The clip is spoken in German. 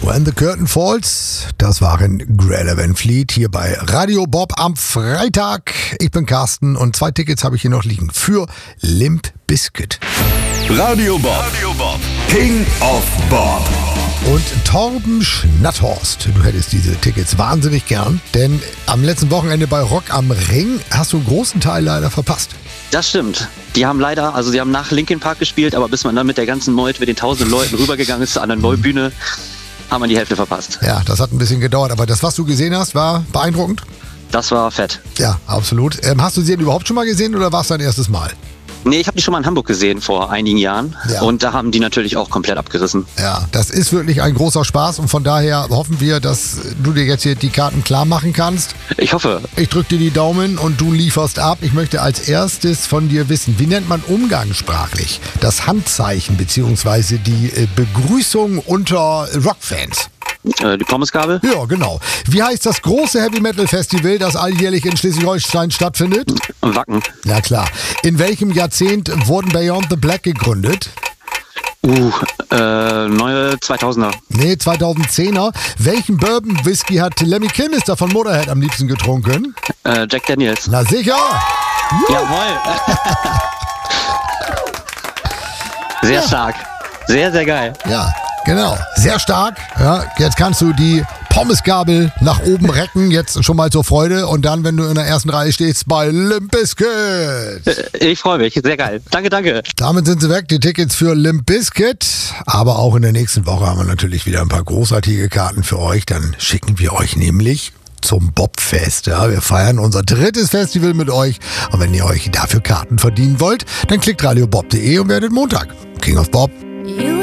When the Curtain Falls, das waren Greta Van Fleet hier bei Radio Bob am Freitag. Ich bin Carsten und 2 Tickets habe ich hier noch liegen für Limp Bizkit. Radio Bob, King of Bob. Und Torben Schnatthorst, du hättest diese Tickets wahnsinnig gern, denn am letzten Wochenende bei Rock am Ring hast du einen großen Teil leider verpasst. Das stimmt. Die haben nach Linkin Park gespielt, aber bis man dann mit der ganzen Meute, mit den 1000 Leuten rübergegangen ist zu einer Neubühne, haben wir die Hälfte verpasst. Ja, das hat ein bisschen gedauert, aber das, was du gesehen hast, war beeindruckend? Das war fett. Ja, absolut. Hast du sie denn überhaupt schon mal gesehen oder war es dein erstes Mal? Nee, ich habe die schon mal in Hamburg gesehen vor einigen Jahren. Ja. Und da haben die natürlich auch komplett abgerissen. Ja, das ist wirklich ein großer Spaß und von daher hoffen wir, dass du dir jetzt hier die Karten klar machen kannst. Ich hoffe. Ich drücke dir die Daumen und du lieferst ab. Ich möchte als erstes von dir wissen, wie nennt man umgangssprachlich das Handzeichen bzw. die Begrüßung unter Rockfans? Die Pommesgabel? Ja, genau. Wie heißt das große Heavy-Metal-Festival, das alljährlich in Schleswig-Holstein stattfindet? Wacken. Ja, klar. In welchem Jahrzehnt wurden Beyond the Black gegründet? Neue 2000er. Nee, 2010er. Welchen Bourbon-Whisky hat Lemmy Kilmister von Motorhead am liebsten getrunken? Jack Daniels. Na sicher! Jawohl! Sehr stark. Sehr, sehr geil. Ja, genau. Sehr stark. Ja, jetzt kannst du die Pommesgabel nach oben recken, jetzt schon mal zur Freude. Und dann, wenn du in der ersten Reihe stehst, bei Limp Bizkit. Ich freue mich. Sehr geil. Danke. Damit sind sie weg, die Tickets für Limp Bizkit. Aber auch in der nächsten Woche haben wir natürlich wieder ein paar großartige Karten für euch. Dann schicken wir euch nämlich zum Bobfest. Ja, wir feiern unser 3. Festival mit euch. Und wenn ihr euch dafür Karten verdienen wollt, dann klickt radiobob.de und werdet Montag King of Bob.